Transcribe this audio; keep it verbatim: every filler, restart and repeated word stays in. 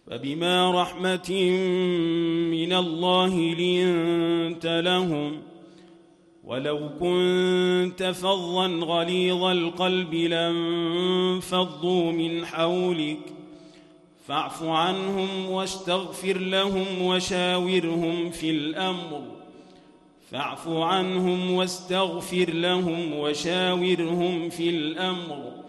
فبما رحمة من الله لنت لهم ولو كنت فظا غليظ القلب لانفضوا من حولك فاعف عنهم واستغفر لهم وشاورهم في الأمر فاعف عنهم واستغفر لهم وشاورهم في الأمر